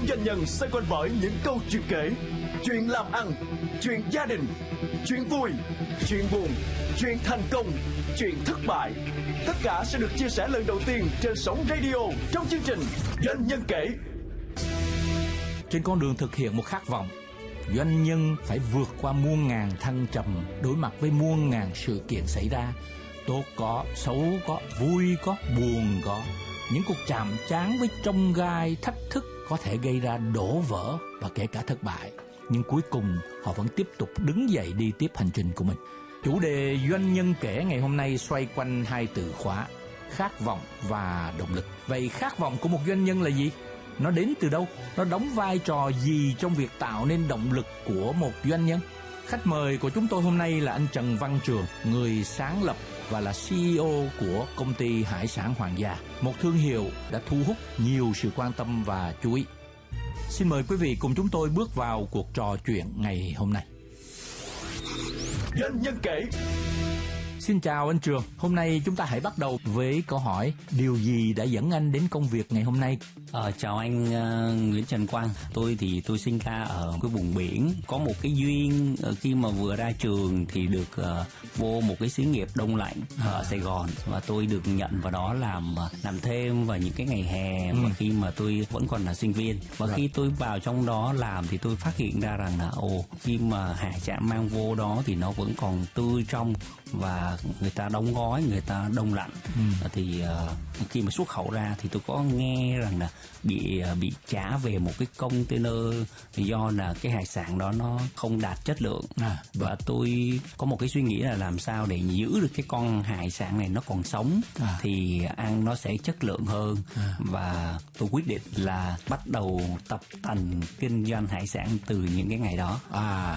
những doanh nhân xoay quanh bởi những câu chuyện kể, chuyện làm ăn, chuyện gia đình, chuyện vui, chuyện buồn, chuyện thành công, chuyện thất bại. Tất cả sẽ được chia sẻ lần đầu tiên trên sóng radio trong chương trình Doanh nhân kể. Trên con đường thực hiện một khát vọng, doanh nhân phải vượt qua muôn ngàn thăng trầm, đối mặt với muôn ngàn sự kiện xảy ra. Tốt có, xấu có, vui có, buồn có. Những cuộc chạm trán với chông gai, thách thức có thể gây ra đổ vỡ và kể cả thất bại. Nhưng cuối cùng họ vẫn tiếp tục đứng dậy đi tiếp hành trình của mình. Chủ đề Doanh nhân kể ngày hôm nay xoay quanh hai từ khóa: khát vọng và động lực. Vậy khát vọng của một doanh nhân là gì? Nó đến từ đâu? Nó đóng vai trò gì trong việc tạo nên động lực của một doanh nhân? Khách mời của chúng tôi hôm nay là anh Trần Văn Trường, người sáng lập và là CEO của công ty hải sản Hoàng Gia, một thương hiệu đã thu hút nhiều sự quan tâm và chú ý. Xin mời quý vị cùng chúng tôi bước vào cuộc trò chuyện ngày hôm nay. Doanh nhân kể. Xin chào anh Trường, hôm nay chúng ta hãy bắt đầu với câu hỏi: điều gì đã dẫn anh đến công việc ngày hôm nay? Chào anh Nguyễn Trần Quang. Tôi sinh ra ở cái vùng biển, có một cái duyên khi mà vừa ra trường thì được vô một cái xí nghiệp đông lạnh ở Sài Gòn, và tôi được nhận vào đó làm thêm vào những cái ngày hè mà khi mà tôi vẫn còn là sinh viên. Và khi tôi vào trong đó làm thì tôi phát hiện ra rằng là khi mà hải sản mang vô đó thì nó vẫn còn tươi trong và người ta đóng gói, người ta đông lạnh. Thì khi mà xuất khẩu ra thì tôi có nghe rằng là bị trả về một cái container do là cái hải sản đó nó không đạt chất lượng. Và tôi có một cái suy nghĩ là làm sao để giữ được cái con hải sản này nó còn sống thì ăn nó sẽ chất lượng hơn. Và tôi quyết định là bắt đầu tập tành kinh doanh hải sản từ những cái ngày đó.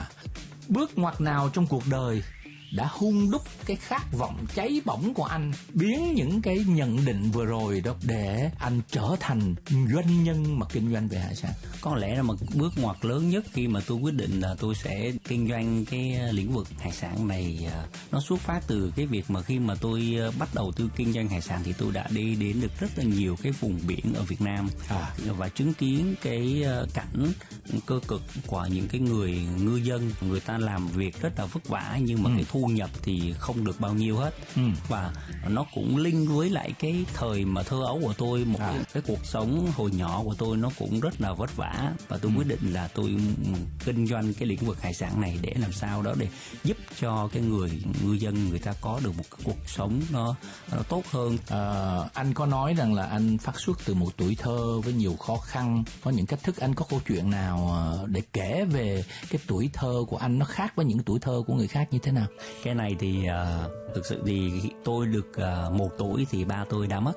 Bước ngoặt nào trong cuộc đời đã hun đúc cái khát vọng cháy bỏng của anh, biến những cái nhận định vừa rồi đó để anh trở thành doanh nhân mà kinh doanh về hải sản? Có lẽ là một bước ngoặt lớn nhất khi mà tôi quyết định là tôi sẽ kinh doanh cái lĩnh vực hải sản này, nó xuất phát từ cái việc mà khi mà tôi bắt đầu tôi kinh doanh hải sản thì tôi đã đi đến được rất là nhiều cái vùng biển ở Việt Nam và chứng kiến cái cảnh cơ cực của những cái người ngư dân. Người ta làm việc rất là vất vả nhưng mà cái thu nhập thì không được bao nhiêu hết. Và nó cũng link với lại cái thời mà thơ ấu của tôi, một cái cuộc sống hồi nhỏ của tôi nó cũng rất là vất vả, và tôi quyết định là tôi kinh doanh cái lĩnh vực hải sản này để làm sao đó để giúp cho cái người ngư dân người ta có được một cái cuộc sống nó tốt hơn. Anh có nói rằng là anh phát xuất từ một tuổi thơ với nhiều khó khăn, có những cách thức. Anh có câu chuyện nào để kể về cái tuổi thơ của anh nó khác với những tuổi thơ của người khác như thế nào? Cái này thì thực sự thì tôi được 1 tuổi thì ba tôi đã mất.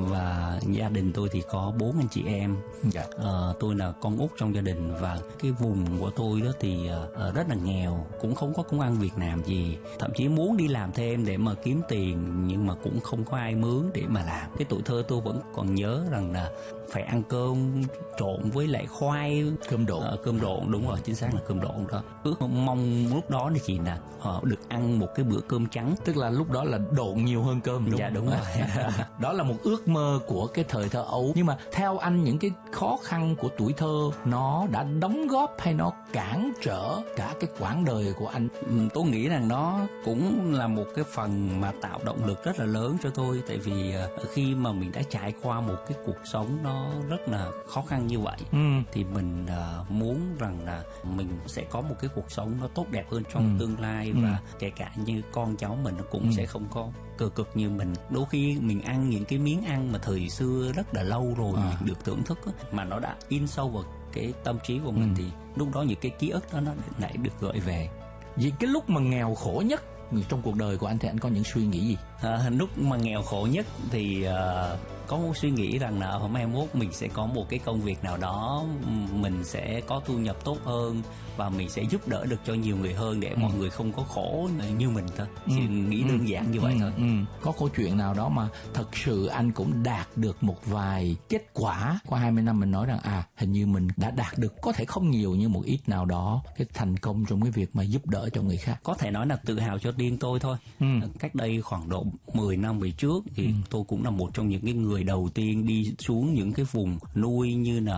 Và gia đình tôi thì có 4 anh chị em. Tôi là con út trong gia đình, và cái vùng của tôi đó thì rất là nghèo, cũng không có công ăn việc làm gì, thậm chí muốn đi làm thêm để mà kiếm tiền nhưng mà cũng không có ai mướn để mà làm. Cái tuổi thơ tôi vẫn còn nhớ rằng là phải ăn cơm trộn với lại khoai, cơm độn. Đúng rồi, chính xác là cơm độn đó. Ước mong lúc đó thì chỉ là được ăn một cái bữa cơm trắng, tức là lúc đó là độn nhiều hơn cơm. Đúng rồi. Đó là một ước mơ của cái thời thơ ấu. Nhưng mà theo anh, những cái khó khăn của tuổi thơ nó đã đóng góp hay nó cản trở cả cái quãng đời của anh? Tôi nghĩ rằng nó cũng là một cái phần mà tạo động lực rất là lớn cho tôi. Tại vì khi mà mình đã trải qua một cái cuộc sống nó rất là khó khăn như vậy thì mình muốn rằng là mình sẽ có một cái cuộc sống nó tốt đẹp hơn trong tương lai, và kể cả như con cháu mình nó cũng sẽ không có cơ cực như mình. Đôi khi mình ăn những cái miếng ăn mà thời xưa rất là lâu rồi mình được thưởng thức mà nó đã in sâu vào cái tâm trí của mình, thì lúc đó những cái ký ức đó nó lại được gợi về. Vì cái lúc mà nghèo khổ nhất trong cuộc đời của anh thì anh có những suy nghĩ gì? Lúc mà nghèo khổ nhất thì có một suy nghĩ rằng là hôm mai mốt mình sẽ có một cái công việc nào đó, mình sẽ có thu nhập tốt hơn và mình sẽ giúp đỡ được cho nhiều người hơn để mọi người không có khổ như mình thôi. Chỉ nghĩ đơn giản như vậy thôi. Có câu chuyện nào đó mà thật sự anh cũng đạt được một vài kết quả qua 20 năm, mình nói rằng hình như mình đã đạt được, có thể không nhiều nhưng một ít nào đó, cái thành công trong cái việc mà giúp đỡ cho người khác? Có thể nói là tự hào cho riêng tôi thôi. Cách đây khoảng độ 10 năm về trước thì tôi cũng là một trong những cái người đầu tiên đi xuống những cái vùng nuôi như là